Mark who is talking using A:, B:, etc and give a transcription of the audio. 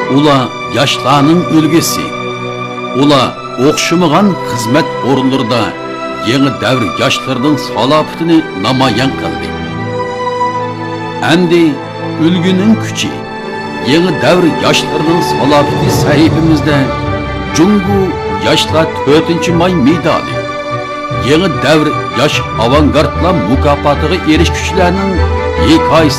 A: Ular yaşlarning ulgisi. Ular o'xshamagan xizmat o'rinlarida yangi davr yoshlarining salohiyatini namoyon qildi. Endi ulguning kuchi, yangi davr yoshlarining salohiyati sahifamizda Jungu yoshlar 4-may medali, yangi davr yosh avangardlar mukofotiga erishuvchilarning hikoyasi